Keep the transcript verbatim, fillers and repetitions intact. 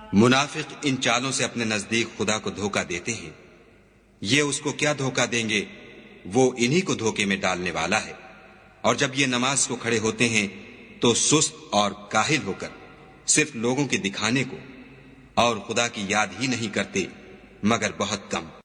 मुनाफिक इन चालों से अपने नजदीक खुदा को धोखा देते हैं। ये उसको क्या धोखा देंगे, वो इन्हीं को धोखे में डालने वाला है। और जब ये नमाज को खड़े होते हैं तो सुस्त और काहिल होकर सिर्फ लोगों के दिखाने को और खुदा की याद ही नहीं करते मगर बहुत कम।